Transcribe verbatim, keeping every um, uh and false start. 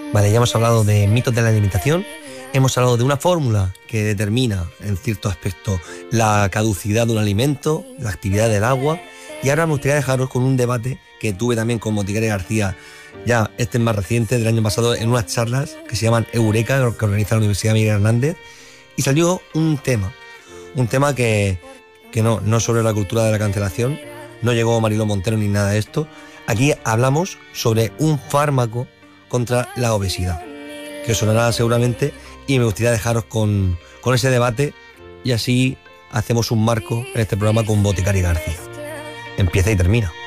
Vale, ya hemos hablado de mitos de la alimentación, hemos hablado de una fórmula que determina en cierto aspecto la caducidad de un alimento, la actividad del agua, y ahora me gustaría dejaros con un debate que tuve también con Boticaria García, ya este es más reciente, del año pasado, en unas charlas que se llaman Eureka, que organiza la Universidad Miguel Hernández, y salió un tema, un tema que, que no, no sobre la cultura de la cancelación, no llegó Mariló Montero ni nada de esto. Aquí hablamos sobre un fármaco contra la obesidad, que os sonará seguramente, y me gustaría dejaros con, con ese debate, y así hacemos un marco en este programa con Boticaria García. Empieza y termina.